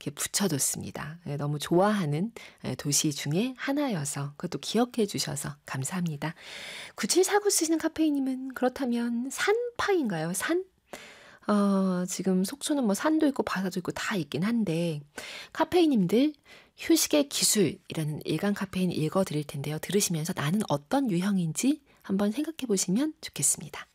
이렇게 붙여뒀습니다. 예, 너무 좋아하는 도시 중에 하나여서 그것도 기억해 주셔서 감사합니다. 9749 쓰시는 카페이님은 그렇다면 산파인가요? 산? 지금 속초는 뭐 산도 있고 바다도 있고 다 있긴 한데 카페이님들 휴식의 기술이라는 일간 카페인 읽어드릴 텐데요. 들으시면서 나는 어떤 유형인지 한번 생각해 보시면 좋겠습니다.